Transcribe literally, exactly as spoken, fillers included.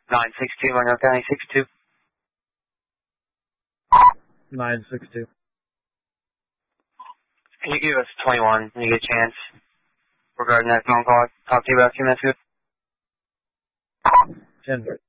nine six two, Monroe County, six two. nine six two. Can you give us twenty-one when you get a chance regarding that phone call I talked to you about a few minutes ago? ten.